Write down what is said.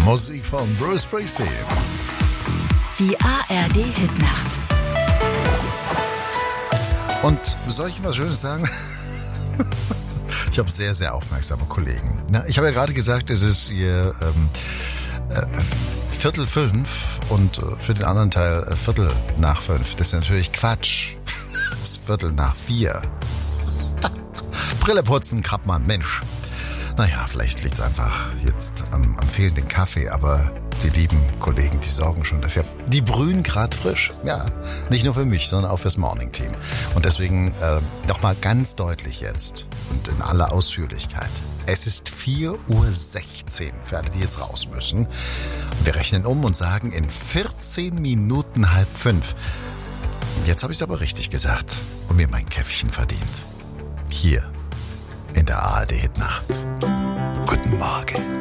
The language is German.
Musik von Bruce Springsteen. Die ARD-Hitnacht. Und soll ich was Schönes sagen? Ich habe sehr, sehr aufmerksame Kollegen. Na, ich habe ja gerade gesagt, es ist hier 4:45 und für den anderen Teil 4:45. Das ist natürlich Quatsch. Es ist 4:45. Brille putzen, Krappmann, Mensch. Naja, vielleicht liegt es einfach jetzt am fehlenden Kaffee, aber die lieben Kollegen, die sorgen schon dafür. Die brühen gerade frisch. Ja, nicht nur für mich, sondern auch fürs Morning-Team. Und deswegen nochmal ganz deutlich jetzt und in aller Ausführlichkeit. Es ist 4:16 Uhr für alle, die jetzt raus müssen. Wir rechnen um und sagen in 14 Minuten 4:30. Jetzt habe ich es aber richtig gesagt und mir mein Käffchen verdient. Hier in der ARD-Hitnacht. Guten Morgen.